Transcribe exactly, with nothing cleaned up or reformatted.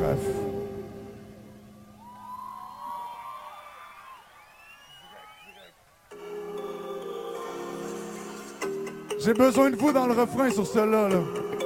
J'ai besoin de vous dans le refrain sur celle-là, là.